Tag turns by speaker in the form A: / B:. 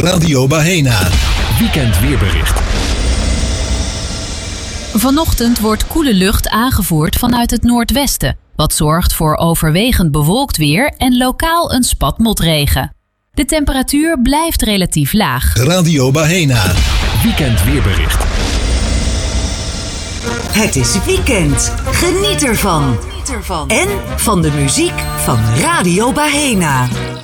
A: Radio Bahena.
B: Weekend weerbericht.
C: Vanochtend wordt koele lucht aangevoerd vanuit het noordwesten, wat zorgt voor overwegend bewolkt weer en lokaal een spat motregen. De temperatuur blijft relatief laag.
A: Radio Bahena.
B: Weekend weerbericht.
D: Het is weekend. Geniet ervan. En van de muziek van Radio Bahena.